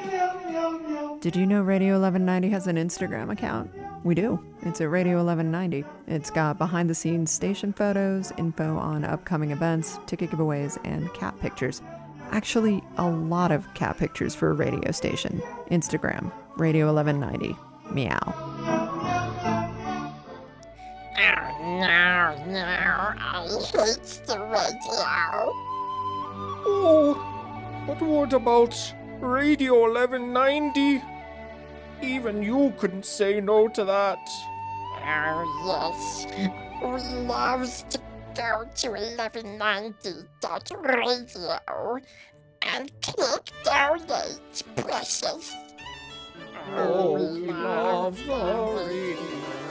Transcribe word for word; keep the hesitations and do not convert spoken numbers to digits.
Did you know Radio eleven ninety has an Instagram account? We do. It's at Radio eleven ninety. It's got behind the scenes station photos, info on upcoming events, ticket giveaways, and cat pictures. Actually, a lot of cat pictures for a radio station. Instagram, Radio eleven ninety. Meow. Oh, no, no, I hate the radio. Oh, but what about Radio eleven ninety? Even you couldn't say no to that. Oh, yes. We love to go to eleven ninety dot radio and click donate, precious. Oh, we love the radio.